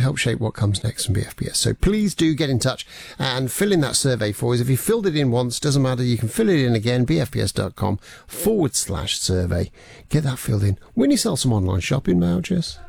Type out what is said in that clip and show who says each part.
Speaker 1: help shape what comes next from BFBS. So please do get in touch and fill in that survey for us. If you filled it in once, doesn't matter, you can fill it in again, bfbs.com/survey. Get that filled in. Win yourself some online shopping vouchers.